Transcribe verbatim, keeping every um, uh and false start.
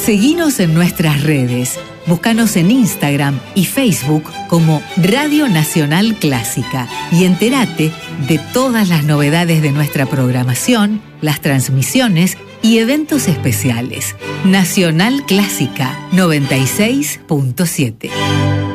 Seguinos en nuestras redes. Búscanos en Instagram y Facebook como Radio Nacional Clásica y entérate de todas las novedades de nuestra programación, las transmisiones y eventos especiales. Nacional Clásica noventa y seis punto siete.